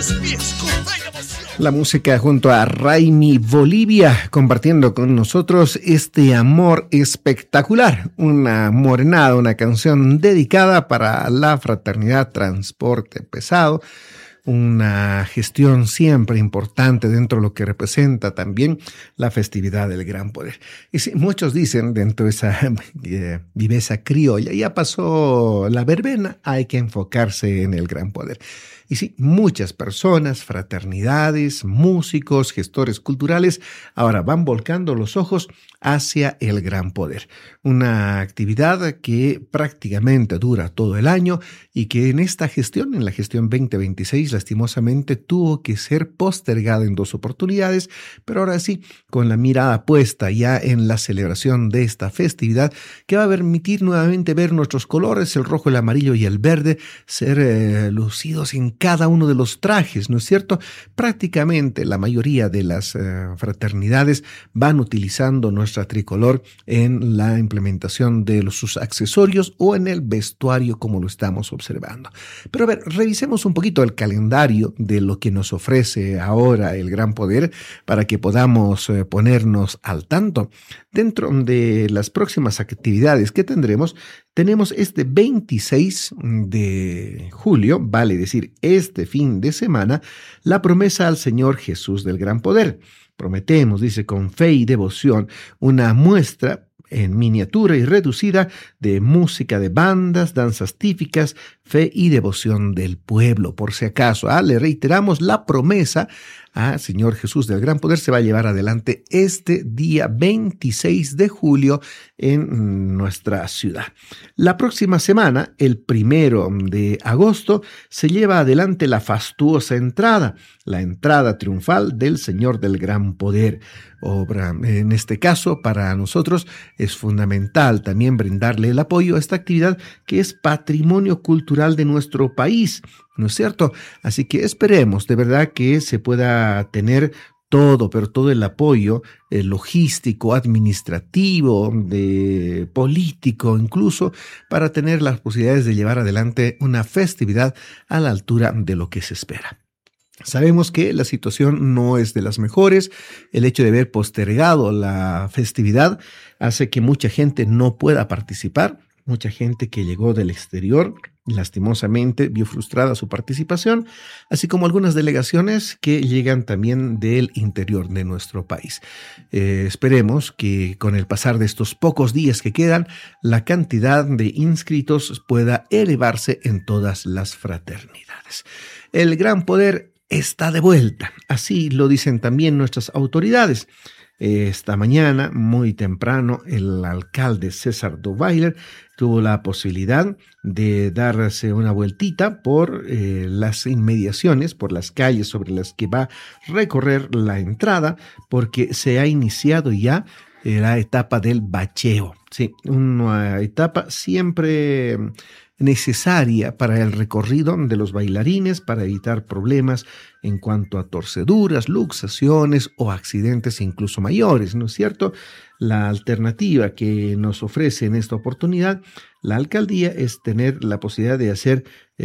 La música junto a Raimi Bolivia, compartiendo con nosotros este amor espectacular, una morenada, una canción dedicada para la fraternidad Transporte Pesado, una gestión siempre importante dentro de lo que representa también la festividad del Gran Poder. Y sí, muchos dicen dentro de esa viveza criolla, ya pasó la verbena, hay que enfocarse en el Gran Poder. Y sí, muchas personas, fraternidades, músicos, gestores culturales, ahora van volcando los ojos hacia el Gran Poder. Una actividad que prácticamente dura todo el año y que en esta gestión, en la gestión 2026, lastimosamente tuvo que ser postergada en 2 oportunidades, pero ahora sí, con la mirada puesta ya en la celebración de esta festividad, que va a permitir nuevamente ver nuestros colores, el rojo, el amarillo y el verde, ser lucidos en cada uno de los trajes, ¿no es cierto? Prácticamente la mayoría de las fraternidades van utilizando nuestra tricolor en la implementación de sus accesorios o en el vestuario como lo estamos observando. Pero a ver, revisemos un poquito el calendario de lo que nos ofrece ahora el Gran Poder para que podamos ponernos al tanto. Dentro de las próximas actividades que tendremos, tenemos este 26 de julio, vale decir este fin de semana, la promesa al Señor Jesús del Gran Poder. Prometemos, dice, con fe y devoción, una muestra en miniatura y reducida de música de bandas, danzas típicas, fe y devoción del pueblo. Por si acaso, le reiteramos la promesa Señor Jesús del Gran Poder se va a llevar adelante este día 26 de julio en nuestra ciudad. La próxima semana, el 1 de agosto, se lleva adelante la fastuosa entrada, la entrada triunfal del Señor del Gran Poder. Obra, en este caso, para nosotros es fundamental también brindarle el apoyo a esta actividad que es patrimonio cultural de nuestro país, ¿no es cierto? Así que esperemos de verdad que se pueda tener todo, pero todo el apoyo logístico, administrativo, político, incluso para tener las posibilidades de llevar adelante una festividad a la altura de lo que se espera. Sabemos que la situación no es de las mejores. El hecho de haber postergado la festividad hace que mucha gente no pueda participar. Mucha gente que llegó del exterior, lastimosamente, vio frustrada su participación, así como algunas delegaciones que llegan también del interior de nuestro país. Esperemos que con el pasar de estos pocos días que quedan, la cantidad de inscritos pueda elevarse en todas las fraternidades. El Gran Poder está de vuelta, así lo dicen también nuestras autoridades. Esta mañana, muy temprano, el alcalde César Dovailer tuvo la posibilidad de darse una vueltita por las inmediaciones, por las calles sobre las que va a recorrer la entrada, porque se ha iniciado ya la etapa del bacheo. Sí, una etapa siempre necesaria para el recorrido de los bailarines para evitar problemas en cuanto a torceduras, luxaciones o accidentes incluso mayores, ¿no es cierto? La alternativa que nos ofrece en esta oportunidad la alcaldía es tener la posibilidad de hacer